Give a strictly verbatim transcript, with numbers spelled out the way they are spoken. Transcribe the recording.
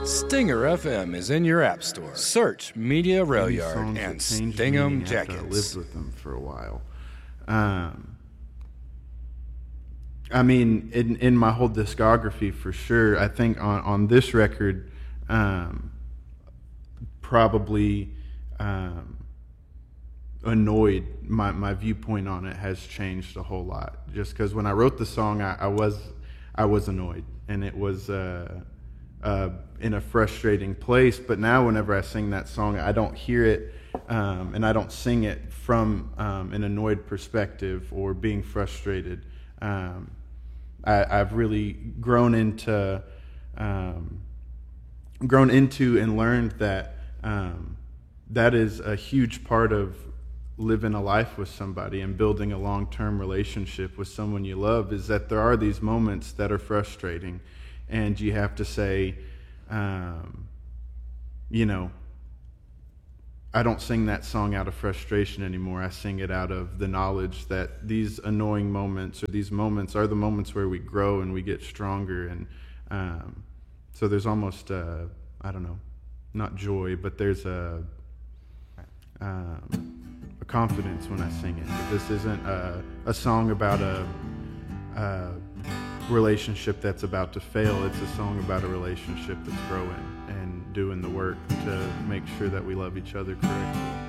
Stinger F M is in your app store. Search Media Rail Any Yard songs and that changed sting 'em meaning after I jackets. lived with them for a while. Um, I mean, in in my whole discography, for sure. I think on on this record, um, probably um, annoyed. My my viewpoint on it has changed a whole lot. Just because when I wrote the song, I, I was I was annoyed, and it was. Uh, Uh, in a frustrating place, but now whenever I sing that song, I don't hear it, um, and I don't sing it from um, an annoyed perspective or being frustrated. Um, I, I've really grown into, um, grown into and learned that um, that is a huge part of living a life with somebody and building a long-term relationship with someone you love. Is that there are these moments that are frustrating. And you have to say, um, you know, I don't sing that song out of frustration anymore. I sing it out of the knowledge that these annoying moments or these moments are the moments where we grow and we get stronger. And um, so there's almost, a, I don't know, not joy, but there's a, um, a confidence when I sing it. That this isn't a, a song about a... a relationship that's about to fail. It's a song about a relationship that's growing and doing the work to make sure that we love each other correctly.